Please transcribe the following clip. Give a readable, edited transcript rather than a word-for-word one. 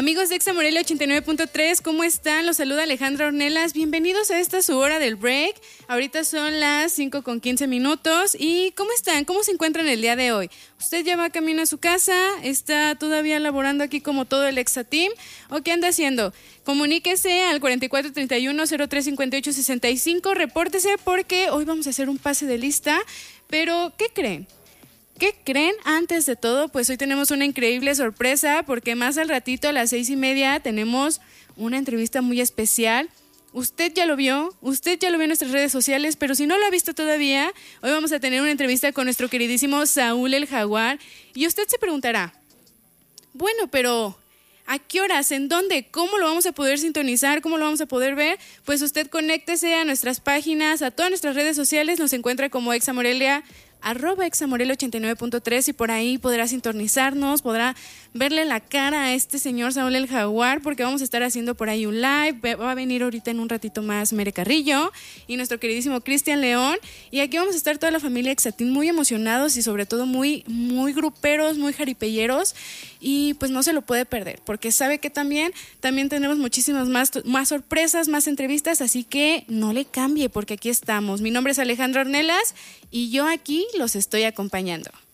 Amigos de Exa Morelia 89.3, ¿cómo están? Los saluda Alejandra Ornelas. Bienvenidos a esta su hora del break. Ahorita son las 5:15. ¿Y cómo están? ¿Cómo se encuentran el día de hoy? ¿Usted ya va camino a su casa? ¿Está todavía laborando aquí como todo el Exa Team? ¿O qué anda haciendo? Comuníquese al 4431-035865. Repórtese porque hoy vamos a hacer un pase de lista. Pero, ¿qué creen? ¿Qué creen? Antes de todo, pues hoy tenemos una increíble sorpresa porque más al ratito a las 6:30 tenemos una entrevista muy especial. Usted ya lo vio en nuestras redes sociales, pero si no lo ha visto todavía, hoy vamos a tener una entrevista con nuestro queridísimo Saúl el Jaguar. Y usted se preguntará, bueno, pero ¿a qué horas? ¿En dónde? ¿Cómo lo vamos a poder sintonizar? ¿Cómo lo vamos a poder ver? Pues usted conéctese a nuestras páginas, a todas nuestras redes sociales, nos encuentra como Exa Morelia, @examorelia 89.3 y por ahí podrá sintonizarnos, podrá verle la cara a este señor Saúl el Jaguar porque vamos a estar haciendo por ahí un live. Va a venir ahorita en un ratito más Mere Carrillo y nuestro queridísimo Cristian León, y aquí vamos a estar toda la familia Exatín muy emocionados y sobre todo muy gruperos, muy jaripeyeros, y pues no se lo puede perder porque sabe que también tenemos muchísimas más sorpresas, más entrevistas, así que no le cambie porque aquí estamos. Mi nombre es Alejandra Ornelas y yo aquí los estoy acompañando.